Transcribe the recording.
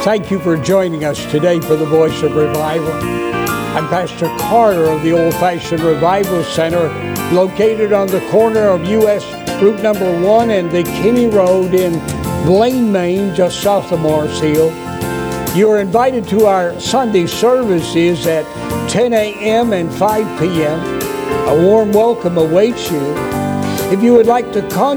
Thank you for joining us today for the Voice of Revival. I'm Pastor Carter of the Old Fashioned Revival Center, located on the corner of U.S. Route number 1 and the Kinney Road in Blaine, Maine, just south of Morris Hill. You are invited to our Sunday services at 10 a.m. and 5 p.m. A warm welcome awaits you. If you would like to contact